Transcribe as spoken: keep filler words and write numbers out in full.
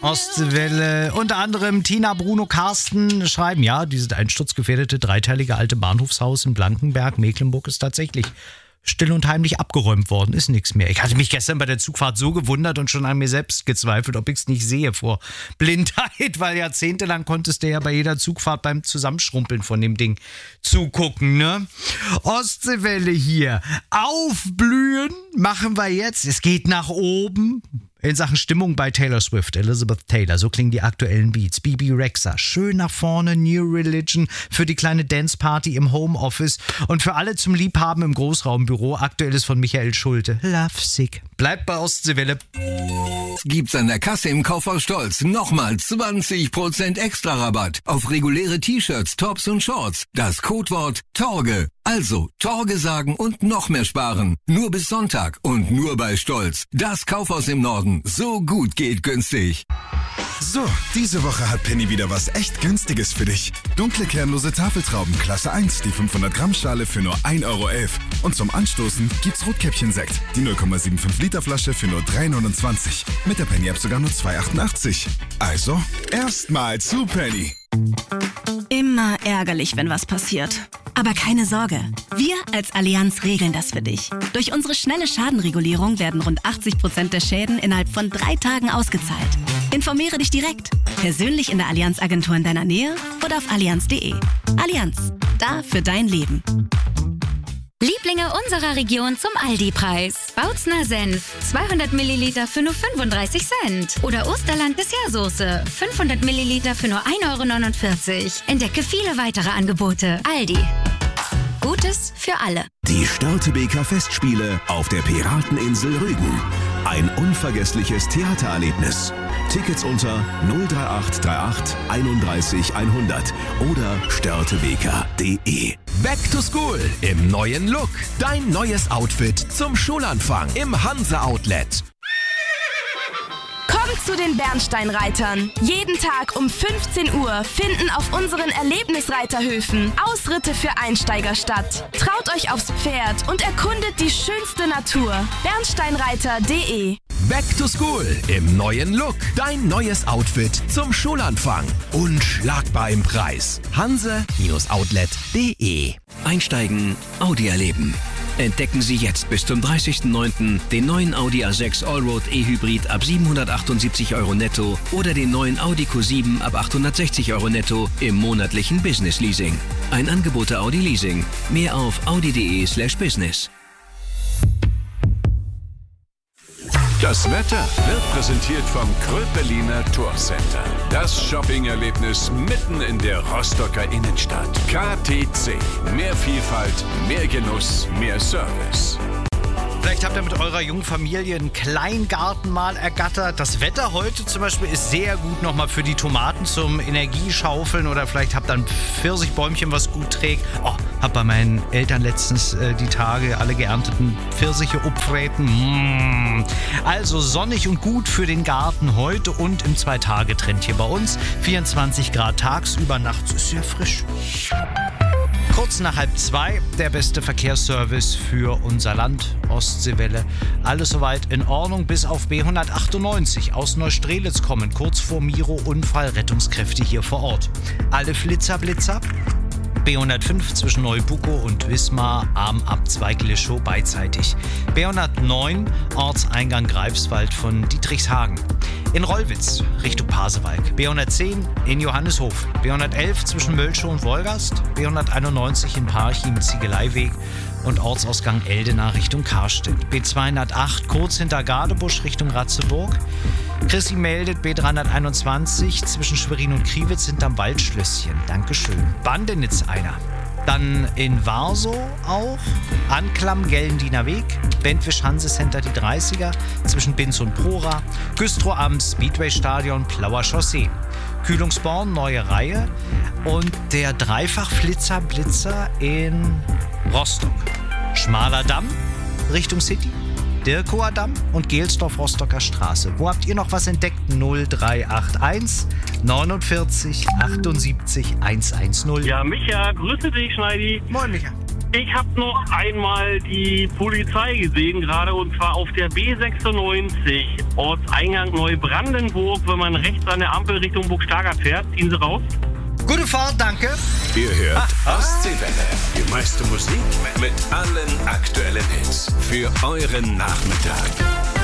Ostwelle. Unter anderem Tina, Bruno, Carsten schreiben, ja, dieses einsturzgefährdete dreiteilige alte Bahnhofshaus in Blankenberg, Mecklenburg ist tatsächlich still und heimlich abgeräumt worden, ist nichts mehr. Ich hatte mich gestern bei der Zugfahrt so gewundert und schon an mir selbst gezweifelt, ob ich es nicht sehe vor Blindheit, weil jahrzehntelang konntest du ja bei jeder Zugfahrt beim Zusammenschrumpeln von dem Ding zugucken, ne? Ostseewelle hier. Aufblühen machen wir jetzt. Es geht nach oben. In Sachen Stimmung bei Taylor Swift, Elizabeth Taylor, so klingen die aktuellen Beats. Bebe Rexha, schön nach vorne, New Religion für die kleine Dance-Party im Homeoffice und für alle zum Liebhaben im Großraumbüro. Aktuelles von Michael Schulte. Lovesick. Bleibt bei Ostseewelle. Gibt's an der Kasse im Kaufhaus Stolz nochmal zwanzig Prozent extra Rabatt auf reguläre T-Shirts, Tops und Shorts. Das Codewort Torge. Also Torge sagen und noch mehr sparen. Nur bis Sonntag und nur bei Stolz. Das Kaufhaus im Norden. So gut geht günstig. So, diese Woche hat Penny wieder was echt Günstiges für dich. Dunkle kernlose Tafeltrauben Klasse eins, die fünfhundert Gramm Schale für nur ein Euro elf. Und zum Anstoßen gibt's Rotkäppchen-Sekt, die null Komma fünfundsiebzig Liter Flasche für nur drei neunundzwanzig. Mit der Penny-App sogar nur zwei achtundachtzig. Also, erstmal zu Penny. Immer ärgerlich, wenn was passiert. Aber keine Sorge, wir als Allianz regeln das für dich. Durch unsere schnelle Schadenregulierung werden rund achtzig Prozent der Schäden innerhalb von drei Tagen ausgezahlt. Informiere dich direkt, persönlich in der Allianz-Agentur in deiner Nähe oder auf allianz punkt de. Allianz, da für dein Leben. Lieblinge unserer Region zum Aldi-Preis. Bautzner Senf, zweihundert Milliliter für nur fünfunddreißig Cent. Oder Osterland Dessertsoße, fünfhundert Milliliter für nur ein Euro neunundvierzig. Entdecke viele weitere Angebote. Aldi. Gutes für alle. Die Störtebeker Festspiele auf der Pirateninsel Rügen. Ein unvergessliches Theatererlebnis. Tickets unter null drei acht drei acht einunddreißig hundert oder störtebeker punkt de. Back to School im neuen Look. Dein neues Outfit zum Schulanfang im Hansa Outlet. Kommt zu den Bernsteinreitern. Jeden Tag um fünfzehn Uhr finden auf unseren Erlebnisreiterhöfen Ausritte für Einsteiger statt. Traut euch aufs Pferd und erkundet die schönste Natur. bernsteinreiter punkt de. Back to School im neuen Look. Dein neues Outfit zum Schulanfang. Unschlagbar im Preis. hanse Outlet punkt de. Einsteigen, Audi erleben. Entdecken Sie jetzt bis zum dreißigsten neunten den neuen Audi A sechs Allroad E-Hybrid ab siebenhundertachtundsiebzig Euro netto oder den neuen Audi Q sieben ab achthundertsechzig Euro netto im monatlichen Business Leasing. Ein Angebot der Audi Leasing. Mehr auf audi punkt de slash business. Das Wetter wird präsentiert vom Kröpeliner Tourcenter. Das Shopping-Erlebnis mitten in der Rostocker Innenstadt. K T C. Mehr Vielfalt, mehr Genuss, mehr Service. Vielleicht habt ihr mit eurer jungen Familie einen Kleingarten mal ergattert. Das Wetter heute zum Beispiel ist sehr gut nochmal für die Tomaten zum Energieschaufeln oder vielleicht habt ihr ein Pfirsichbäumchen, was gut trägt. Oh, hab bei meinen Eltern letztens äh, die Tage alle geernteten Pfirsiche upfräten. Mmh. Also sonnig und gut für den Garten heute und im Zwei-Tage-Trend hier bei uns. vierundzwanzig Grad tagsüber, nachts ist sehr frisch. Kurz nach halb zwei, der beste Verkehrsservice für unser Land, Ostseewelle. Alles soweit in Ordnung, bis auf B hundertachtundneunzig aus Neustrelitz kommen, kurz vor Miro, Unfall, Rettungskräfte hier vor Ort. Alle Flitzer, Blitzer. B hundertfünf zwischen Neubuckow und Wismar, Armabzweig Lischow beidseitig. B hundertneun, Ortseingang Greifswald von Dietrichshagen. In Rollwitz Richtung Pasewalk. B hundertzehn in Johanneshof. B hundertelf zwischen Mölschow und Wolgast. B hunderteinundneunzig in Parchim, Ziegeleiweg und Ortsausgang Eldena Richtung Karstedt. B zweihundertacht kurz hinter Gardebusch Richtung Ratzeburg. Chrissy meldet B dreihunderteinundzwanzig zwischen Schwerin und Kriwitz hinterm Waldschlösschen. Dankeschön. Bandenitz einer. Dann in Warsow auch. Anklam, Gellendiener Weg. Bentwisch Hansecenter die dreißiger zwischen Binz und Prora. Güstrow am Speedway-Stadion, Plauer Chaussee. Kühlungsborn, neue Reihe. Und der Dreifach-Flitzer Blitzer in Rostock. Schmaler Damm Richtung City. Dirkower Damm und Gelsdorf-Rostocker Straße. Wo habt ihr noch was entdeckt? null drei acht eins neunundvierzig achtundsiebzig hundertzehn. Ja, Micha, grüße dich, Schneidi. Moin, Micha. Ich habe noch einmal die Polizei gesehen, gerade und zwar auf der B sechsundneunzig, Ortseingang Neubrandenburg, wenn man rechts an der Ampel Richtung Burgstager fährt. Ziehen Sie raus. Gute Fahrt, danke. Ihr hört Ostseewelle, die meiste Musik mit allen aktuellen Hits für euren Nachmittag.